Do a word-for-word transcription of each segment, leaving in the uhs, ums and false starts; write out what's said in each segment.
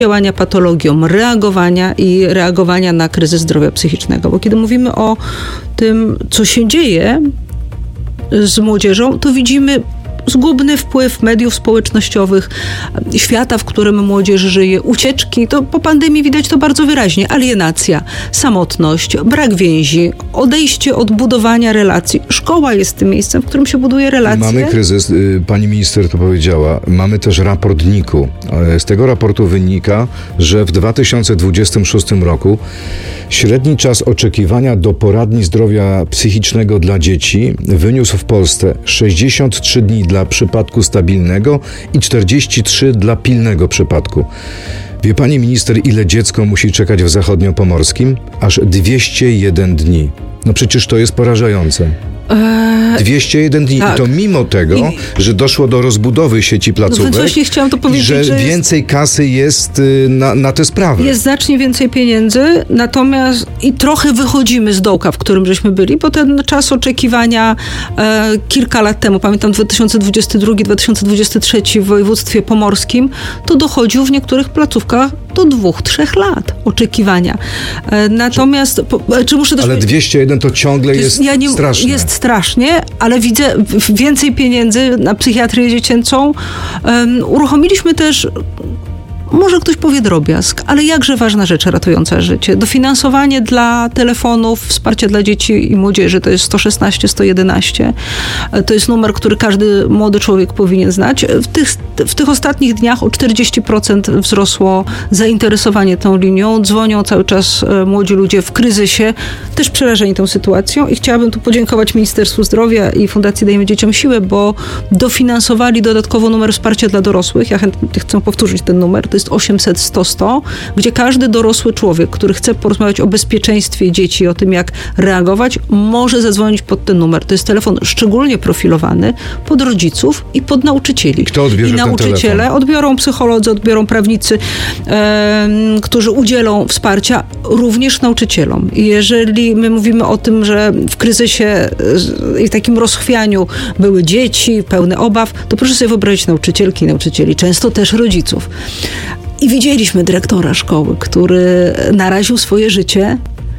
działania patologiom, reagowania i reagowania na kryzys zdrowia psychicznego. Bo kiedy mówimy o tym, co się dzieje z młodzieżą, to widzimy zgubny wpływ mediów społecznościowych, świata, w którym młodzież żyje, ucieczki, to po pandemii widać to bardzo wyraźnie. Alienacja, samotność, brak więzi, odejście od budowania relacji. Szkoła jest tym miejscem, w którym się buduje relacje. Mamy kryzys, pani minister to powiedziała, mamy też raport N I K-u. Z tego raportu wynika, że w dwa tysiące dwudziestym szóstym roku średni czas oczekiwania do poradni zdrowia psychicznego dla dzieci wyniósł w Polsce sześćdziesiąt trzy dni dla przypadku stabilnego i czterdzieści trzy dla pilnego przypadku. Wie pani minister, ile dziecko musi czekać w zachodniopomorskim? Aż dwieście jeden dni. No przecież to jest porażające. dwieście jeden dni. Tak. I to mimo tego, I... że doszło do rozbudowy sieci placówek. No właśnie chciałam to powiedzieć, i że, że więcej jest... kasy jest na, na te sprawy. Jest znacznie więcej pieniędzy, natomiast i trochę wychodzimy z dołka, w którym żeśmy byli, bo ten czas oczekiwania e, kilka lat temu, pamiętam dwa tysiące dwudziesty drugi dwa tysiące dwudziesty trzeci w województwie pomorskim, to dochodził w niektórych placówkach do dwóch, trzech lat oczekiwania. E, natomiast, czy, po, czy muszę też ale dwieście jeden to ciągle jest, jest ja nie, straszne. Jest strasznie, ale widzę więcej pieniędzy na psychiatrię dziecięcą. Um, uruchomiliśmy też, może ktoś powie drobiazg, ale jakże ważna rzecz ratująca życie. Dofinansowanie dla telefonów, wsparcie dla dzieci i młodzieży to jest sto szesnaście, sto jedenaście. To jest numer, który każdy młody człowiek powinien znać. W tych, w tych ostatnich dniach o czterdzieści procent wzrosło zainteresowanie tą linią. Dzwonią cały czas młodzi ludzie w kryzysie, też przerażeni tą sytuacją i chciałabym tu podziękować Ministerstwu Zdrowia i Fundacji Dajemy Dzieciom Siłę, bo dofinansowali dodatkowo numer wsparcia dla dorosłych. Ja chętnie chcę powtórzyć ten numer. To jest osiemset sto sto, gdzie każdy dorosły człowiek, który chce porozmawiać o bezpieczeństwie dzieci, o tym, jak reagować, może zadzwonić pod ten numer. To jest telefon szczególnie profilowany pod rodziców i pod nauczycieli. Kto odbierze I nauczyciele ten telefon? Odbiorą psycholodzy, odbiorą prawnicy, e, którzy udzielą wsparcia również nauczycielom. I jeżeli my mówimy o tym, że w kryzysie i takim rozchwianiu były dzieci, pełne obaw, to proszę sobie wyobrazić nauczycielki i nauczycieli, często też rodziców. I widzieliśmy dyrektora szkoły, który naraził swoje życie,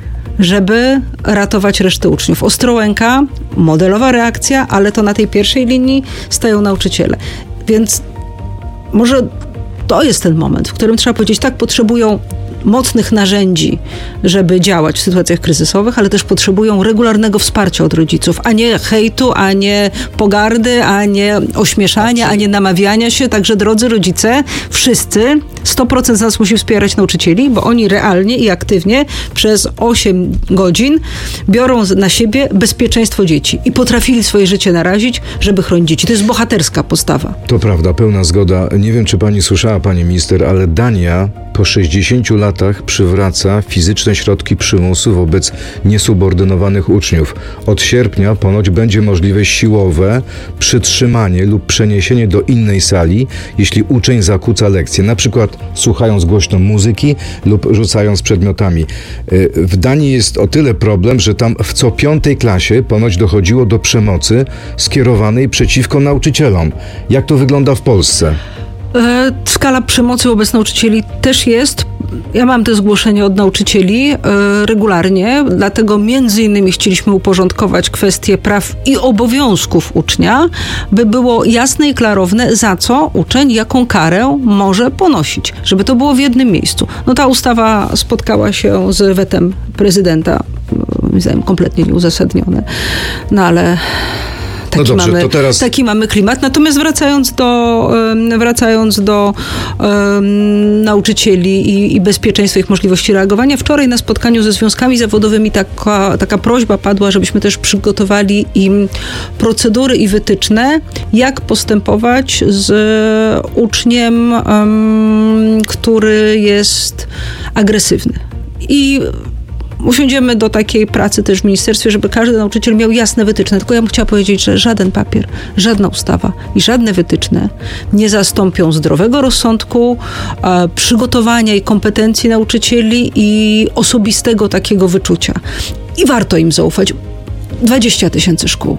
żeby ratować resztę uczniów. Ostrołęka, modelowa reakcja, ale to na tej pierwszej linii stają nauczyciele. Więc może to jest ten moment, w którym trzeba powiedzieć, tak, potrzebują mocnych narzędzi, żeby działać w sytuacjach kryzysowych, ale też potrzebują regularnego wsparcia od rodziców, a nie hejtu, a nie pogardy, a nie ośmieszania, a nie namawiania się. Także drodzy rodzice, wszyscy, sto procent z nas musi wspierać nauczycieli, bo oni realnie i aktywnie przez osiem godzin biorą na siebie bezpieczeństwo dzieci i potrafili swoje życie narazić, żeby chronić dzieci. To jest bohaterska postawa. To prawda, pełna zgoda. Nie wiem, czy pani słyszała, pani minister, ale Dania po sześćdziesięciu latach przywraca fizyczne środki przymusu wobec niesubordynowanych uczniów. Od sierpnia ponoć będzie możliwe siłowe przytrzymanie lub przeniesienie do innej sali, jeśli uczeń zakłóca lekcję, na przykład słuchając głośno muzyki lub rzucając przedmiotami. W Danii jest o tyle problem, że tam w co piątej klasie ponoć dochodziło do przemocy skierowanej przeciwko nauczycielom. Jak to wygląda w Polsce? Skala przemocy wobec nauczycieli też jest. Ja mam te zgłoszenia od nauczycieli e, regularnie, dlatego między innymi chcieliśmy uporządkować kwestie praw i obowiązków ucznia, by było jasne i klarowne, za co uczeń, jaką karę może ponosić, żeby to było w jednym miejscu. No ta ustawa spotkała się z wetem prezydenta, moim zdaniem kompletnie nieuzasadnione, no ale... Taki, no dobrze, mamy, to teraz... taki mamy klimat. Natomiast wracając do, wracając do um, nauczycieli i, i bezpieczeństwa ich możliwości reagowania, wczoraj na spotkaniu ze związkami zawodowymi taka, taka prośba padła, żebyśmy też przygotowali im procedury i wytyczne, jak postępować z uczniem, um, który jest agresywny. I usiądziemy do takiej pracy też w ministerstwie, żeby każdy nauczyciel miał jasne wytyczne. Tylko ja bym chciała powiedzieć, że żaden papier, żadna ustawa i żadne wytyczne nie zastąpią zdrowego rozsądku, e, przygotowania i kompetencji nauczycieli i osobistego takiego wyczucia. I warto im zaufać. dwadzieścia tysięcy szkół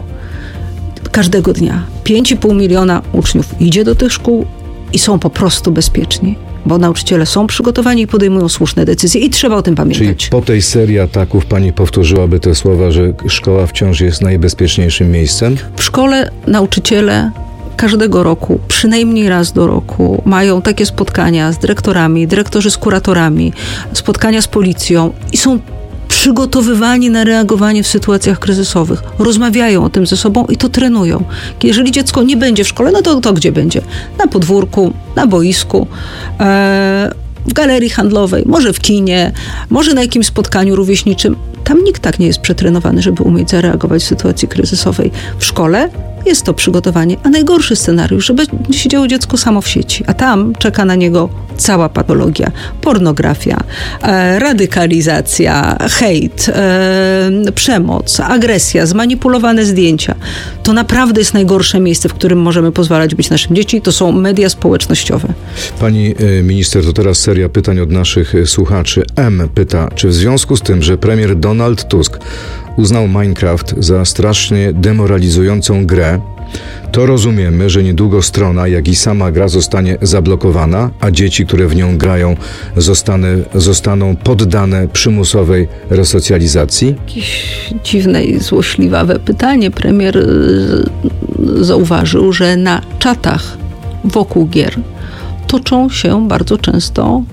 każdego dnia. pięć i pół miliona uczniów idzie do tych szkół i są po prostu bezpieczni. bo nauczyciele są przygotowani i podejmują słuszne decyzje i trzeba o tym pamiętać. Czyli po tej serii ataków pani powtórzyłaby te słowa, że szkoła wciąż jest najbezpieczniejszym miejscem? W szkole nauczyciele każdego roku, przynajmniej raz do roku, mają takie spotkania z dyrektorami, dyrektorzy z kuratorami, spotkania z policją i są przygotowywani na reagowanie w sytuacjach kryzysowych. Rozmawiają o tym ze sobą i to trenują. Jeżeli dziecko nie będzie w szkole, no to, to gdzie będzie? Na podwórku, na boisku, e, w galerii handlowej, może w kinie, może na jakimś spotkaniu rówieśniczym. Tam nikt tak nie jest przetrenowany, żeby umieć zareagować w sytuacji kryzysowej. W szkole jest to przygotowanie, a najgorszy scenariusz, żeby siedziało dziecko samo w sieci, a tam czeka na niego cała patologia, pornografia, e, radykalizacja, hejt, e, przemoc, agresja, zmanipulowane zdjęcia. To naprawdę jest najgorsze miejsce, w którym możemy pozwalać być naszym dzieciom. To są media społecznościowe. Pani minister, to teraz seria pytań od naszych słuchaczy. M pyta, czy w związku z tym, że premier Donald Tusk uznał Minecraft za strasznie demoralizującą grę, to rozumiemy, że niedługo strona, jak i sama gra zostanie zablokowana, a dzieci, które w nią grają, zostaną, zostaną poddane przymusowej resocjalizacji? Jakieś dziwne i złośliwe pytanie. Premier zauważył, że na czatach wokół gier toczą się bardzo często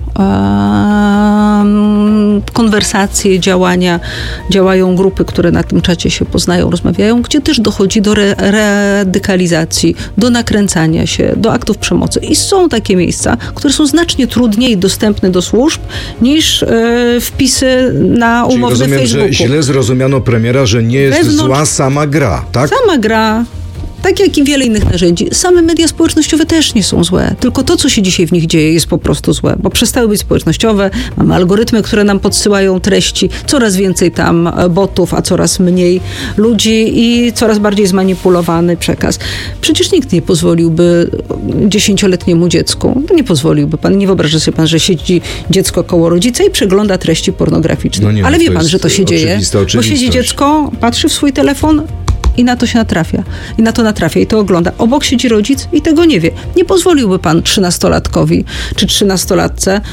um, konwersacje, działania, działają grupy, które na tym czacie się poznają, rozmawiają, gdzie też dochodzi do re- radykalizacji, do nakręcania się, do aktów przemocy. I są takie miejsca, które są znacznie trudniej dostępne do służb niż e, wpisy na umowne Czyli rozumiem, Facebooku. że źle zrozumiano premiera, że nie jest Wewnątrz... zła sama gra, tak? Sama gra. Tak jak i wiele innych narzędzi. Same media społecznościowe też nie są złe. Tylko to, co się dzisiaj w nich dzieje, jest po prostu złe. Bo przestały być społecznościowe, mamy algorytmy, które nam podsyłają treści, coraz więcej tam botów, a coraz mniej ludzi i coraz bardziej zmanipulowany przekaz. Przecież nikt nie pozwoliłby dziesięcioletniemu dziecku, nie pozwoliłby pan, nie wyobraża sobie pan, że siedzi dziecko koło rodzica i przegląda treści pornograficzne. No nie, Ale wie pan, że to się dzieje, bo siedzi dziecko, patrzy w swój telefon, i na to się natrafia. I na to natrafia i to ogląda. Obok siedzi rodzic i tego nie wie. Nie pozwoliłby pan trzynastolatkowi czy trzynastolatce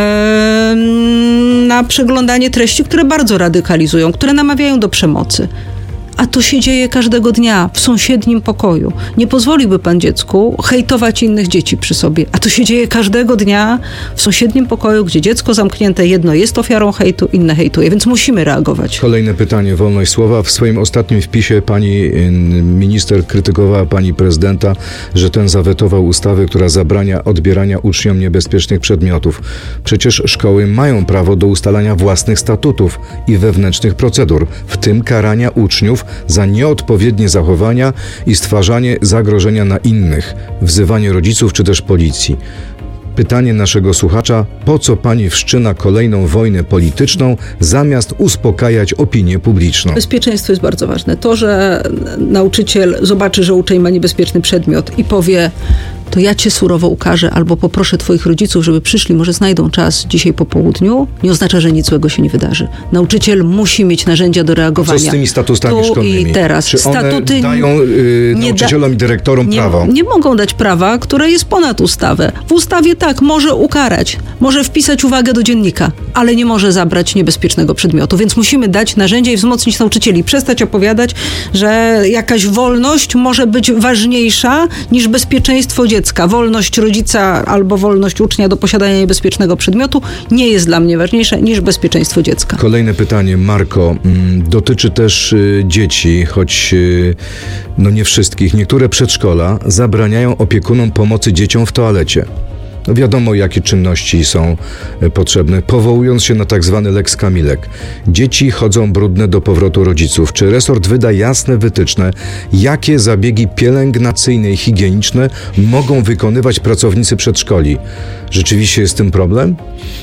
e, na przeglądanie treści, które bardzo radykalizują, które namawiają do przemocy. A to się dzieje każdego dnia w sąsiednim pokoju. Nie pozwoliłby pan dziecku hejtować innych dzieci przy sobie. A to się dzieje każdego dnia w sąsiednim pokoju, gdzie dziecko zamknięte jedno jest ofiarą hejtu, inne hejtuje. Więc musimy reagować. Kolejne pytanie, wolność słowa. W swoim ostatnim wpisie pani minister krytykowała pani prezydenta, że ten zawetował ustawę, która zabrania odbierania uczniom niebezpiecznych przedmiotów. Przecież szkoły mają prawo do ustalania własnych statutów i wewnętrznych procedur, w tym karania uczniów za nieodpowiednie zachowania i stwarzanie zagrożenia na innych, wzywanie rodziców czy też policji. Pytanie naszego słuchacza, po co pani wszczyna kolejną wojnę polityczną, zamiast uspokajać opinię publiczną? Bezpieczeństwo jest bardzo ważne. To, że nauczyciel zobaczy, że uczeń ma niebezpieczny przedmiot i powie, to ja cię surowo ukażę, albo poproszę twoich rodziców, żeby przyszli, może znajdą czas dzisiaj po południu, nie oznacza, że nic złego się nie wydarzy. Nauczyciel musi mieć narzędzia do reagowania. Co z tymi statutami tu szkolnymi? I teraz. Czy one Statuty dają yy, nauczycielom da, i dyrektorom nie, prawo? Nie mogą dać prawa, które jest ponad ustawę. W ustawie tak, może ukarać, może wpisać uwagę do dziennika, ale nie może zabrać niebezpiecznego przedmiotu, więc musimy dać narzędzia i wzmocnić nauczycieli. Przestać opowiadać, że jakaś wolność może być ważniejsza niż bezpieczeństwo dziecka. Wolność rodzica albo wolność ucznia do posiadania niebezpiecznego przedmiotu nie jest dla mnie ważniejsza niż bezpieczeństwo dziecka. Kolejne pytanie, Marko, dotyczy też dzieci, choć no nie wszystkich. Niektóre przedszkola zabraniają opiekunom pomocy dzieciom w toalecie. No wiadomo, jakie czynności są potrzebne, powołując się na tak zwany Lex Kamilek. Dzieci chodzą brudne do powrotu rodziców. Czy resort wyda jasne wytyczne, jakie zabiegi pielęgnacyjne i higieniczne mogą wykonywać pracownicy przedszkoli? Rzeczywiście jest z tym problem?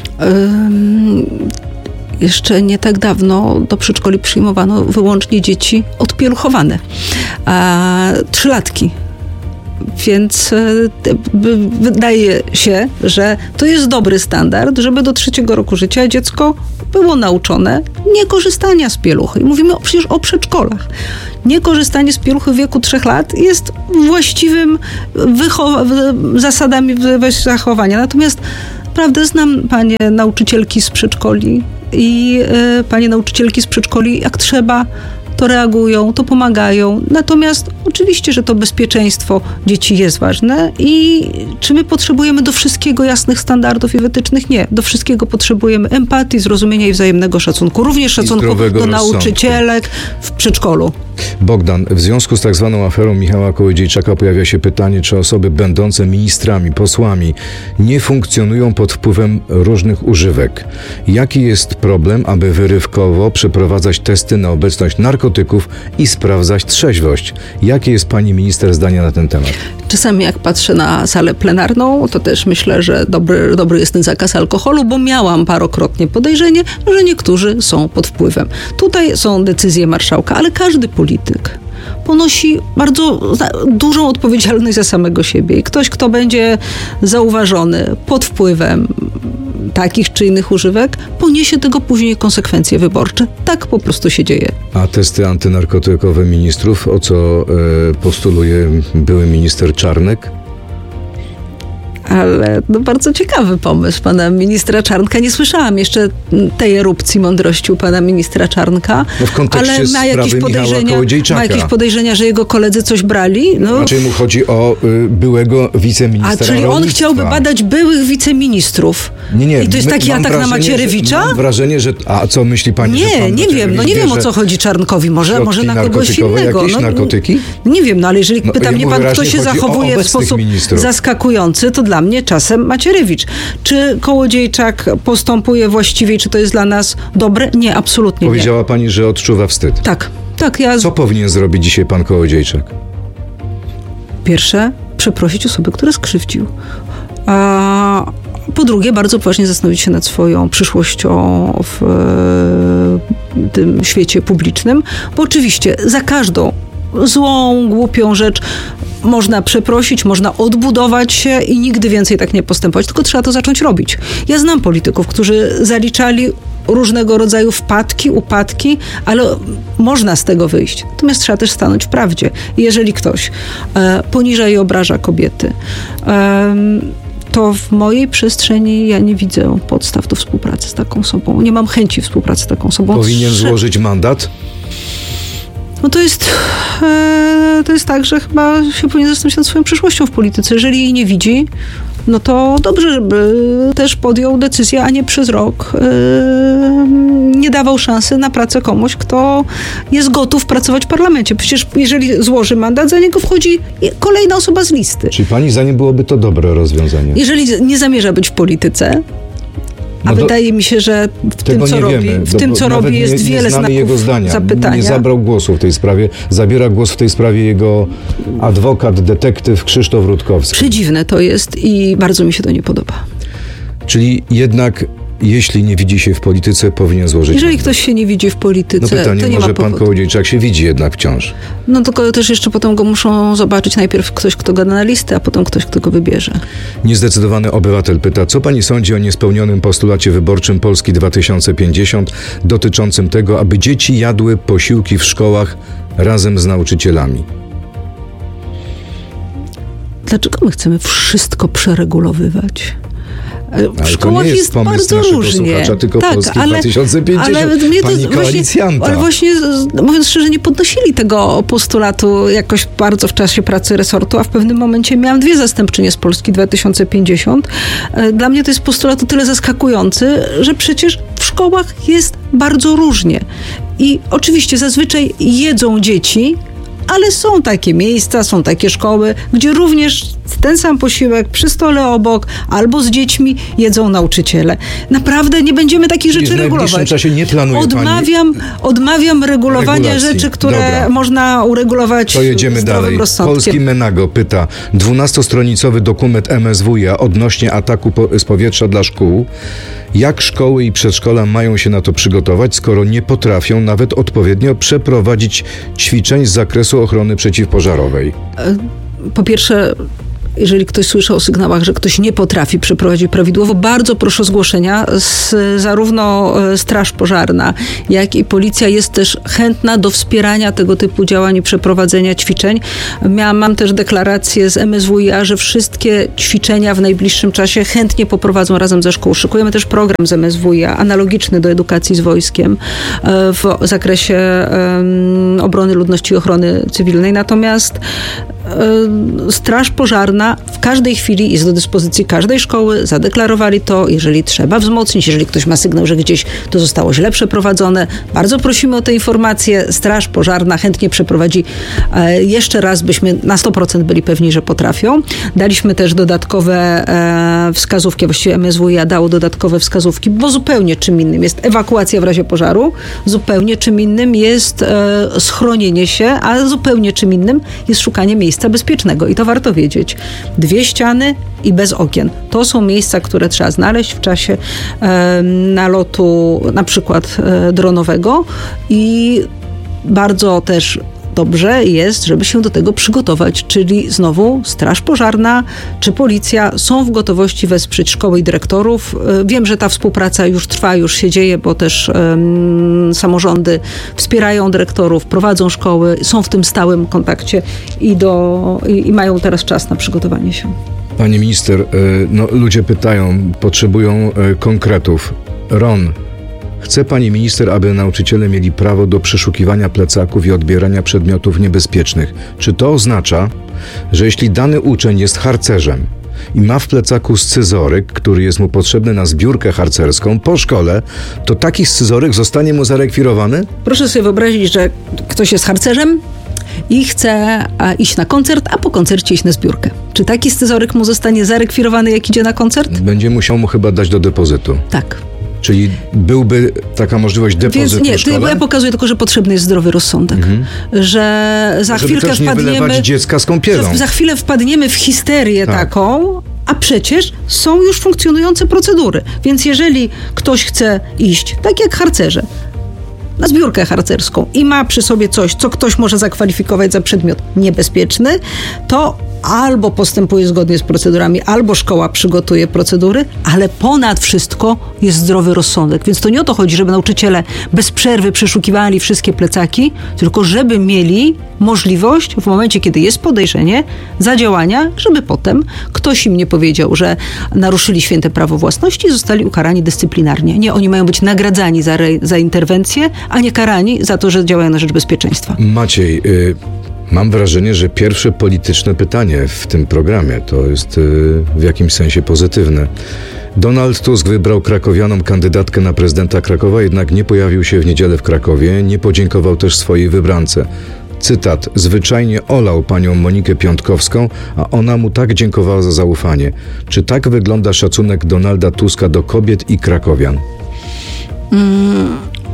Um... Jeszcze nie tak dawno do przedszkoli przyjmowano wyłącznie dzieci odpieluchowane. A, trzylatki. Więc wydaje się, że to jest dobry standard, żeby do trzeciego roku życia dziecko było nauczone niekorzystania z pieluchy. I mówimy przecież o przedszkolach. Niekorzystanie z pieluchy w wieku trzech lat jest właściwym wychow- zasadami zachowania. Natomiast Naprawdę znam panie nauczycielki z przedszkoli i y, panie nauczycielki z przedszkoli, jak trzeba, to reagują, to pomagają. Natomiast oczywiście, że to bezpieczeństwo dzieci jest ważne i czy my potrzebujemy do wszystkiego jasnych standardów i wytycznych? Nie. Do wszystkiego potrzebujemy empatii, zrozumienia i wzajemnego szacunku. Również szacunku do rozsądku. Nauczycielek w przedszkolu. Bogdan, w związku z tak zwaną aferą Michała Kołodziejczaka pojawia się pytanie, czy osoby będące ministrami, posłami nie funkcjonują pod wpływem różnych używek. Jaki jest problem, aby wyrywkowo przeprowadzać testy na obecność narkotyków i sprawdzać trzeźwość? Jakie jest pani minister zdanie na ten temat? Czasami jak patrzę na salę plenarną, to też myślę, że dobry, dobry jest ten zakaz alkoholu, bo miałam parokrotnie podejrzenie, że niektórzy są pod wpływem. Tutaj są decyzje marszałka, ale każdy polityk ponosi bardzo dużą odpowiedzialność za samego siebie. I ktoś, kto będzie zauważony pod wpływem takich czy innych używek, poniesie tego później konsekwencje wyborcze. Tak po prostu się dzieje. A testy antynarkotykowe ministrów, o co e, postuluje były minister Czarnek? Ale no bardzo ciekawy pomysł pana ministra Czarnka. Nie słyszałam jeszcze tej erupcji mądrości u pana ministra Czarnka. No w kontekście ale ma jakieś podejrzenia, ma jakieś podejrzenia, że jego koledzy coś brali? No. Raczej mu chodzi o y, byłego wiceministra A czyli rolnictwa. On chciałby badać byłych wiceministrów. Nie, nie. I to jest my, taki atak na Macierewicza? Że, mam wrażenie, że... A co myśli pani, nie, że pan nie wiem. No nie wiem, o co chodzi Czarnkowi. Może, może na kogoś innego. Jakieś no, narkotyki? Nie wiem, no ale jeżeli no, pyta mnie pan, kto się zachowuje w sposób ministrów. zaskakujący, to dla mnie czasem Macierewicz. Czy Kołodziejczak postępuje właściwie, czy to jest dla nas dobre? Nie, absolutnie nie. Powiedziała pani, że odczuwa wstyd. Tak, tak. Ja... Co powinien zrobić dzisiaj pan Kołodziejczak? Pierwsze, przeprosić osoby, które skrzywdził. A po drugie, bardzo poważnie zastanowić się nad swoją przyszłością w tym świecie publicznym, bo oczywiście za każdą złą, głupią rzecz można przeprosić, można odbudować się i nigdy więcej tak nie postępować, tylko trzeba to zacząć robić. Ja znam polityków, którzy zaliczali różnego rodzaju wpadki, upadki, ale można z tego wyjść. Natomiast trzeba też stanąć w prawdzie. I jeżeli ktoś e, poniża i obraża kobiety, e, to w mojej przestrzeni ja nie widzę podstaw do współpracy z taką osobą. Nie mam chęci współpracy z taką osobą. Powinien złożyć mandat? No to jest, e, to jest tak, że chyba się powinien zastanowić nad swoją przyszłością w polityce. Jeżeli jej nie widzi, no to dobrze, żeby też podjął decyzję, a nie przez rok e, nie dawał szansy na pracę komuś, kto jest gotów pracować w parlamencie. Przecież jeżeli złoży mandat, za niego wchodzi kolejna osoba z listy. Czyli pani zdaniem byłoby to dobre rozwiązanie? Jeżeli nie zamierza być w polityce, a no wydaje mi się, że w tym, co robi, wiemy, w tym, co robi, jest nie, nie wiele znaków jego zdania. zapytania. Nie zabrał głosu w tej sprawie. Zabiera głos w tej sprawie jego adwokat, detektyw Krzysztof Rutkowski. Przedziwne to jest i bardzo mi się to nie podoba. Czyli jednak, jeśli nie widzi się w polityce, powinien złożyć Jeżeli mandat. ktoś się nie widzi w polityce, no pytanie, to nie może ma pan powodu. Kołodziejczak się widzi jednak wciąż. No tylko też jeszcze potem go muszą zobaczyć najpierw ktoś, kto go da na listę, a potem ktoś, kto go wybierze. Niezdecydowany obywatel pyta, co pani sądzi o niespełnionym postulacie wyborczym Polski dwa tysiące pięćdziesiąt dotyczącym tego, aby dzieci jadły posiłki w szkołach razem z nauczycielami? Dlaczego my chcemy wszystko przeregulowywać? W ale szkołach to nie jest, jest pomysł bardzo naszego różnie. słuchacza, tylko tak, Polski ale, dwa tysiące pięćdziesiąt. Ale mnie to pani właśnie, koalicjanta. ale właśnie, mówiąc szczerze, nie podnosili tego postulatu jakoś bardzo w czasie pracy resortu, a w pewnym momencie miałam dwie zastępczynie z Polski dwa tysiące pięćdziesiąt. Dla mnie to jest postulat o tyle zaskakujący, że przecież w szkołach jest bardzo różnie. I oczywiście zazwyczaj jedzą dzieci, ale są takie miejsca, są takie szkoły, gdzie również ten sam posiłek przy stole obok albo z dziećmi jedzą nauczyciele. Naprawdę nie będziemy takich rzeczy regulować. W najbliższym czasie nie planuje odmawiam, pani odmawiam regulowania regulacji. rzeczy, które Dobra. można uregulować to jedziemy zdrowym dalej. rozsądkiem. Polski Menago pyta, dwunastostronicowy dokument M S W iA odnośnie ataku po, z powietrza dla szkół. Jak szkoły i przedszkola mają się na to przygotować, skoro nie potrafią nawet odpowiednio przeprowadzić ćwiczeń z zakresu ochrony przeciwpożarowej? Po pierwsze, jeżeli ktoś słyszy o sygnałach, że ktoś nie potrafi przeprowadzić prawidłowo, bardzo proszę o zgłoszenia. Z, zarówno Straż Pożarna, jak i policja jest też chętna do wspierania tego typu działań i przeprowadzenia ćwiczeń. Miałam, mam też deklarację z M S W i A, że wszystkie ćwiczenia w najbliższym czasie chętnie poprowadzą razem ze szkół. Szykujemy też program z M S W i A, analogiczny do edukacji z wojskiem w zakresie um, obrony ludności i ochrony cywilnej. Natomiast um, Straż Pożarna w każdej chwili jest do dyspozycji każdej szkoły. Zadeklarowali to, jeżeli trzeba wzmocnić, jeżeli ktoś ma sygnał, że gdzieś to zostało źle przeprowadzone. Bardzo prosimy o te informacje. Straż Pożarna chętnie przeprowadzi e, jeszcze raz, byśmy na sto procent byli pewni, że potrafią. Daliśmy też dodatkowe e, wskazówki, właściwie M S W i A dało dodatkowe wskazówki, bo zupełnie czym innym jest ewakuacja w razie pożaru, zupełnie czym innym jest e, schronienie się, a zupełnie czym innym jest szukanie miejsca bezpiecznego. I to warto wiedzieć. Dwie ściany i bez okien. To są miejsca, które trzeba znaleźć w czasie e, nalotu na przykład e, dronowego i bardzo też dobrze jest, żeby się do tego przygotować, czyli znowu Straż Pożarna czy Policja są w gotowości wesprzeć szkoły i dyrektorów. Wiem, że ta współpraca już trwa, już się dzieje, bo też um, samorządy wspierają dyrektorów, prowadzą szkoły, są w tym stałym kontakcie i, do, i, i mają teraz czas na przygotowanie się. Pani minister, no, ludzie pytają, potrzebują konkretów. Ron, chce pani minister, aby nauczyciele mieli prawo do przeszukiwania plecaków i odbierania przedmiotów niebezpiecznych. Czy to oznacza, że jeśli dany uczeń jest harcerzem i ma w plecaku scyzoryk, który jest mu potrzebny na zbiórkę harcerską po szkole, to taki scyzoryk zostanie mu zarekwirowany? Proszę sobie wyobrazić, że ktoś jest harcerzem i chce iść na koncert, a po koncercie iść na zbiórkę. Czy taki scyzoryk mu zostanie zarekwirowany, jak idzie na koncert? Będzie musiał mu chyba dać do depozytu. Tak. Czyli byłby taka możliwość depozytu Więc nie, w szkole? Bo ja pokazuję tylko, że potrzebny jest zdrowy rozsądek. Mhm. Że za Żeby chwilkę też nie wpadniemy... wylewać dziecka z kąpielą. Że za chwilę wpadniemy w histerię tak. taką, a przecież są już funkcjonujące procedury. Więc jeżeli ktoś chce iść, tak jak harcerze, na zbiórkę harcerską i ma przy sobie coś, co ktoś może zakwalifikować za przedmiot niebezpieczny, to albo postępuje zgodnie z procedurami, albo szkoła przygotuje procedury, ale ponad wszystko jest zdrowy rozsądek. Więc to nie o to chodzi, żeby nauczyciele bez przerwy przeszukiwali wszystkie plecaki, tylko żeby mieli możliwość w momencie, kiedy jest podejrzenie zadziałania, żeby potem ktoś im nie powiedział, że naruszyli święte prawo własności i zostali ukarani dyscyplinarnie. Nie, oni mają być nagradzani za, re, za interwencję, a nie karani za to, że działają na rzecz bezpieczeństwa. Maciej, y- mam wrażenie, że pierwsze polityczne pytanie w tym programie to jest y, w jakimś sensie pozytywne. Donald Tusk wybrał krakowianom kandydatkę na prezydenta Krakowa, jednak nie pojawił się w niedzielę w Krakowie, nie podziękował też swojej wybrance. Cytat: zwyczajnie olał panią Monikę Piątkowską, a ona mu tak dziękowała za zaufanie. Czy tak wygląda szacunek Donalda Tuska do kobiet i krakowian? Mm.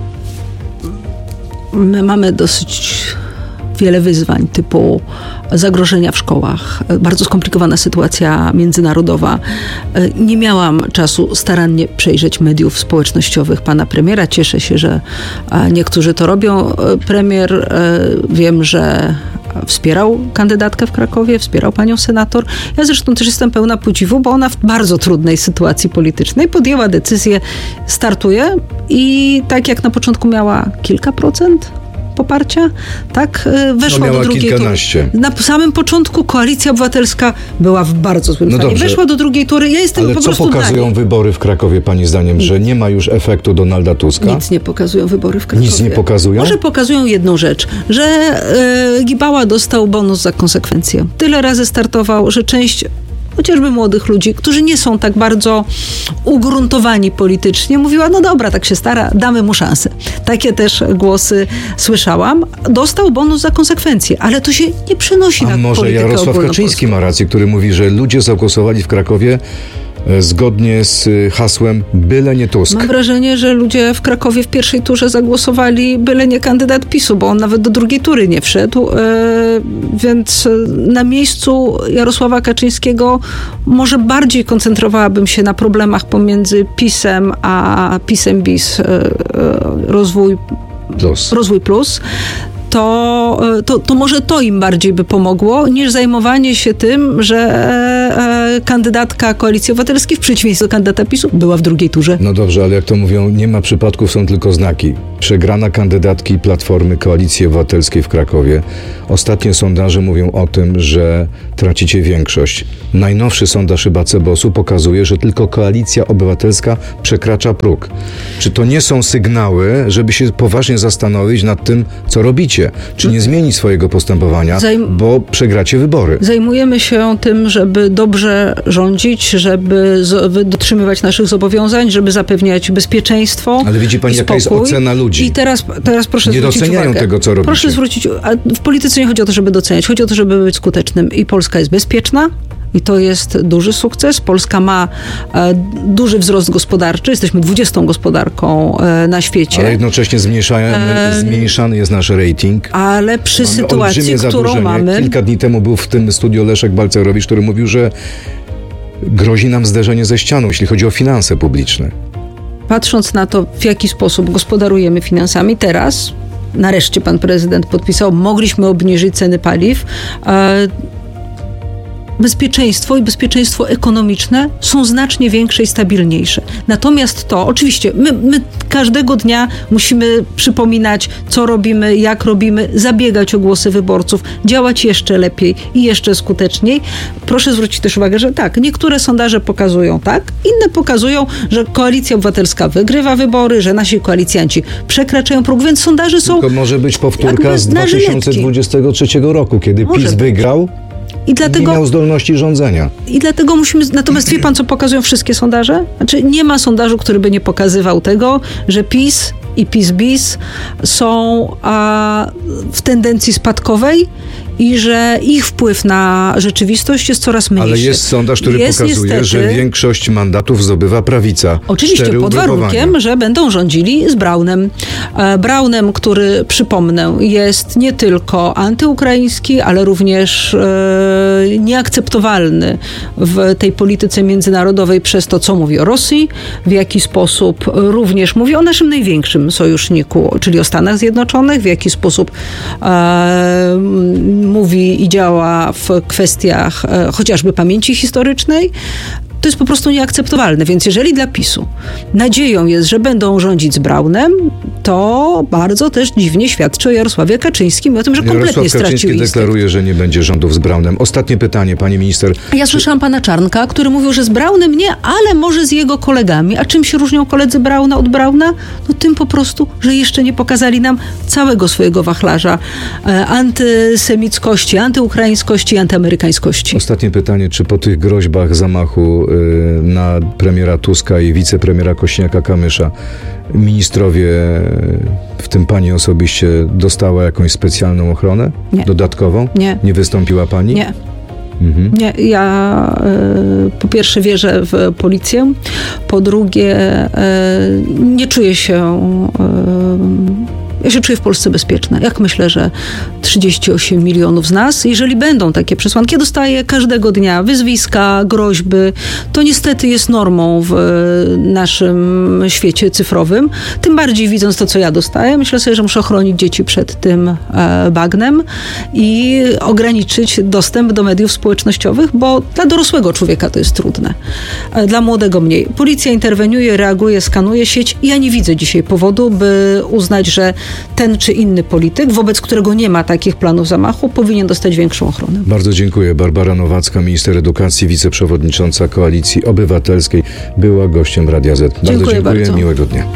My mamy dosyć wiele wyzwań typu zagrożenia w szkołach, bardzo skomplikowana sytuacja międzynarodowa. Nie miałam czasu starannie przejrzeć mediów społecznościowych pana premiera. Cieszę się, że niektórzy to robią. Premier, wiem, że wspierał kandydatkę w Krakowie, wspierał panią senator. Ja zresztą też jestem pełna podziwu, bo ona w bardzo trudnej sytuacji politycznej podjęła decyzję, startuje i tak jak na początku miała kilka procent poparcia, tak weszła no do drugiej tury. Na samym początku Koalicja Obywatelska była w bardzo złym no stanie. Dobrze. Weszła do drugiej tury. Ja jestem Ale po co prostu pokazują wybory w Krakowie, pani zdaniem, że nie ma już efektu Donalda Tuska? Nic nie pokazują wybory w Krakowie. Nic nie pokazują? Może pokazują jedną rzecz, że e, Gibała dostał bonus za konsekwencje. Tyle razy startował, że część chociażby młodych ludzi, którzy nie są tak bardzo ugruntowani politycznie, mówiła, no dobra, tak się stara, damy mu szansę. Takie też głosy słyszałam. Dostał bonus za konsekwencje, ale to się nie przenosi A na może politykę Jarosław Kaczyński ma rację, który mówi, że ludzie zagłosowali w Krakowie zgodnie z hasłem byle nie Tusk. Mam wrażenie, że ludzie w Krakowie w pierwszej turze zagłosowali byle nie kandydat PiSu, bo on nawet do drugiej tury nie wszedł, yy, więc na miejscu Jarosława Kaczyńskiego może bardziej koncentrowałabym się na problemach pomiędzy PiS-em a PiS-em bis, yy, rozwój plus. Rozwój plus. To, to, to może to im bardziej by pomogło, niż zajmowanie się tym, że kandydatka Koalicji Obywatelskiej w przeciwieństwie do kandydata PiSu była w drugiej turze. No dobrze, ale jak to mówią, nie ma przypadków, są tylko znaki. Przegrana kandydatki Platformy Koalicji Obywatelskiej w Krakowie. Ostatnie sondaże mówią o tym, że tracicie większość. Najnowszy sondaż chyba Cebosu pokazuje, że tylko Koalicja Obywatelska przekracza próg. Czy to nie są sygnały, żeby się poważnie zastanowić nad tym, co robicie? Czy nie zmienić swojego postępowania, Zajm- bo przegracie wybory? Zajmujemy się tym, żeby dobrze rządzić, żeby z- dotrzymywać naszych zobowiązań, żeby zapewniać bezpieczeństwo. Ale widzi pani, jaka jest ocena ludzi? I teraz, teraz proszę nie zwrócić doceniają uwagę. tego, co robicie. Proszę zwrócić, a w polityce nie chodzi o to, żeby doceniać, chodzi o to, żeby być skutecznym. I Polska jest bezpieczna. I to jest duży sukces. Polska ma e, duży wzrost gospodarczy. Jesteśmy dwudziestą gospodarką e, na świecie. Ale jednocześnie zmniejszany, e, zmniejszany jest nasz rating. Ale przy mamy sytuacji, którą mamy... Kilka dni temu był w tym studiu Leszek Balcerowicz, który mówił, że grozi nam zderzenie ze ścianą, jeśli chodzi o finanse publiczne. Patrząc na to, w jaki sposób gospodarujemy finansami teraz, nareszcie pan prezydent podpisał, mogliśmy obniżyć ceny paliw. E, Bezpieczeństwo i bezpieczeństwo ekonomiczne są znacznie większe i stabilniejsze. Natomiast to, oczywiście, my, my każdego dnia musimy przypominać, co robimy, jak robimy, zabiegać o głosy wyborców, działać jeszcze lepiej i jeszcze skuteczniej. Proszę zwrócić też uwagę, że tak, niektóre sondaże pokazują tak, inne pokazują, że Koalicja Obywatelska wygrywa wybory, że nasi koalicjanci przekraczają próg, więc sondaże są... Tylko może być powtórka z dwa tysiące dwudziestego trzeciego roku, kiedy może PiS być. wygrał. I dlatego, nie miał zdolności rządzenia. I dlatego musimy... Natomiast wie pan, co pokazują wszystkie sondaże? Znaczy, nie ma sondażu, który by nie pokazywał tego, że PiS i PiS-bis są a, w tendencji spadkowej i że ich wpływ na rzeczywistość jest coraz mniejszy. Ale jest sondaż, który jest pokazuje, niestety, że większość mandatów zdobywa prawica. Oczywiście, Cztery pod warunkiem, że będą rządzili z Braunem. Braunem, który, przypomnę, jest nie tylko antyukraiński, ale również e, nieakceptowalny w tej polityce międzynarodowej przez to, co mówi o Rosji, w jaki sposób również mówi o naszym największym sojuszniku, czyli o Stanach Zjednoczonych, w jaki sposób e, mówi i działa w kwestiach e, chociażby pamięci historycznej. To jest po prostu nieakceptowalne, więc jeżeli dla PiSu nadzieją jest, że będą rządzić z Braunem, to bardzo też dziwnie świadczy o Jarosławie Kaczyńskim i o tym, że kompletnie Jarosław stracił Kaczyński instynkt. deklaruje, że nie będzie rządów z Braunem. Ostatnie pytanie, pani minister. Ja czy... słyszałam pana Czarnka, który mówił, że z Braunem nie, ale może z jego kolegami. A czym się różnią koledzy Brauna od Brauna? No tym po prostu, że jeszcze nie pokazali nam całego swojego wachlarza e, antysemickości, antyukraińskości, antyamerykańskości. Ostatnie pytanie, czy po tych groźbach zamachu na premiera Tuska i wicepremiera Kośniaka-Kamysza ministrowie, w tym pani osobiście, dostała jakąś specjalną ochronę? Nie. Dodatkową? Nie. Nie wystąpiła pani? Nie. Mhm. Nie, ja y, po pierwsze wierzę w policję, po drugie y, nie czuję się y, Ja się czuję w Polsce bezpieczna. Jak myślę, że trzydzieści osiem milionów z nas, jeżeli będą takie przesłanki, ja dostaję każdego dnia wyzwiska, groźby. To niestety jest normą w naszym świecie cyfrowym. Tym bardziej widząc to, co ja dostaję, myślę sobie, że muszę chronić dzieci przed tym e, bagnem i ograniczyć dostęp do mediów społecznościowych, bo dla dorosłego człowieka to jest trudne. E, dla młodego mniej. Policja interweniuje, reaguje, skanuje sieć. Ja nie widzę dzisiaj powodu, by uznać, że ten czy inny polityk, wobec którego nie ma takich planów zamachu, powinien dostać większą ochronę. Bardzo dziękuję. Barbara Nowacka, minister edukacji, wiceprzewodnicząca Koalicji Obywatelskiej, była gościem Radia Z. Bardzo dziękuję. dziękuję. Bardzo. Miłego dnia.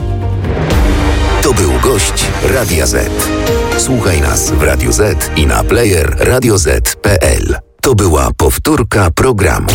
To był gość Radia Z. Słuchaj nas w Radio Z i na player radio zet kropka pe el. To była powtórka programu.